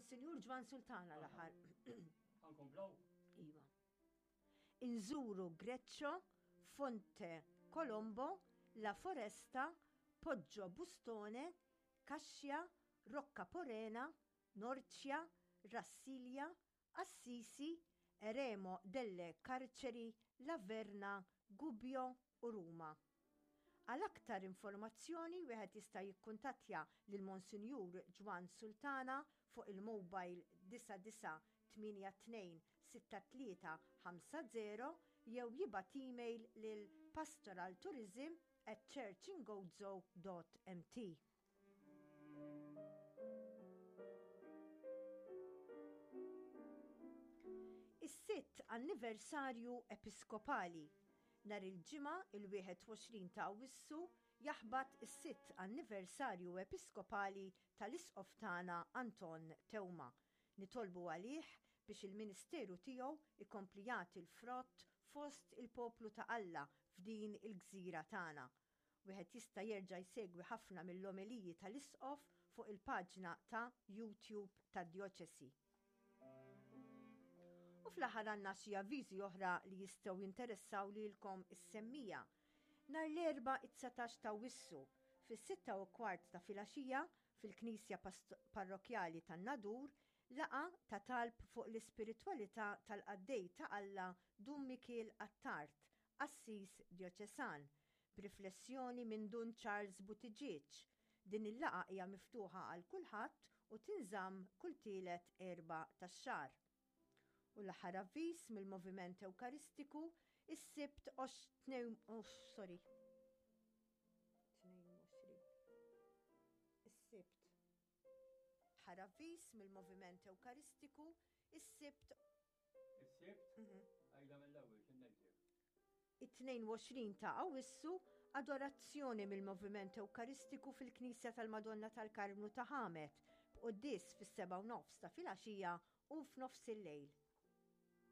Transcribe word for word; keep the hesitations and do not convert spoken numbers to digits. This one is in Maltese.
Monsinjur Ġwan Sultana l-aħħar. Ħankomplaw? Iva. Inżuru Greccio, Fonte Colombo, La Foresta, Poggio Bustone, Cascia, Rocca Porena, Norcia, Rassilja, Assisi, Eremo delle Carceri, Laverna, Gubbio u Ruma. Għal aktar informazzjoni wieħed jista' jikkuntattja lil Monsinjur Ġwan Sultana fuq il-mobile disa disa tminja tnejn sitta tlieta ħamsa żero jew jibgħat email lil pastoraltourism at churchingozo dot m t. Is-sitt anniversarju episkopali. Nar il-ġimgħa il-wieħed u għoxrin ta' Awwissu jaħbad is-sitt anniversarju episkopali tal-isqof tagħna Anton Tewma. Nitolbu għalih biex il-Ministeru tiegħu ikompli jagħti l-frott fost il-poplu ta' Alla f'din il-gżira tagħna. Wieħed jista' jerġa' jsegwi ħafna mill-omeliji tal-isqof fuq il-paġna ta' YouTube tad-Djoċesi. U fl-aħħar għandna xi avviżi oħra li jistgħu jinteressaw lilkom is-semmija. Nhar l-erba' it-tsatax ta' Awwissu fis-sitta u kwart ta' filgħaxija fil-Knisja Parrokjali tan-Nadur laqa ta' talb fuq l-ispiritwalità tal-qaddej ta' Alla Dun Mikiel Attart, Assis Djoċesan, b'riflessjoni minn Dun Charles Buttigieg. Din il-laqa hija miftuħa għal kulħadd u tinżamm kull tielet erba' tax-xahar. U l-aħħar avviż mill-Moviment Ewkaristiku is-Sibt sorry. Is-Sibt. Aħħar avviż mill-Moviment Ewkaristiku is-Sibt. Is-Sibt? Għajda mill-ewwel x'inneġġeb. it-tnejn u għoxrin ta' Awwissu adorazzjoni mill-Moviment Ewkaristiku fil-Knisja tal-Madonna tal-Karmnu ta' Ħamet b'qudies fis-seba' u nofs ta' filgħaxija u f'nofs il-lejl.